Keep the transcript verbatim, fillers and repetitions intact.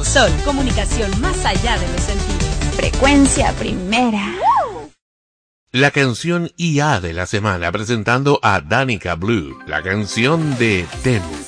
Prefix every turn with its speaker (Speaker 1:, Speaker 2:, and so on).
Speaker 1: Sol, comunicación más allá de los sentidos.
Speaker 2: Frecuencia primera.
Speaker 3: La canción I A de la semana presentando a Danica Blue, la canción de Temu.